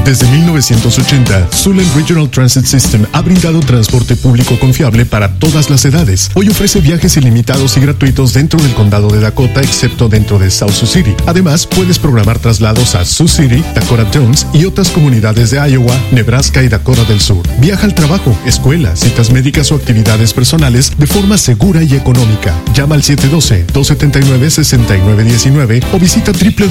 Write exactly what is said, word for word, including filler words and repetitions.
Desde mil novecientos ochenta, Suland Regional Transit System ha brindado transporte público confiable para todas las edades. Hoy ofrece viajes ilimitados y gratuitos dentro del condado de Dakota, excepto dentro de South Sioux City. Además, puedes programar traslados a Sioux City, Dakota Jones y otras comunidades de Iowa, Nebraska y Dakota del Sur. Viaja al trabajo, escuela, citas médicas o actividades personales de forma segura y económica. Llama al siete uno dos, dos siete nueve, seis nueve uno nueve o visita w w w punto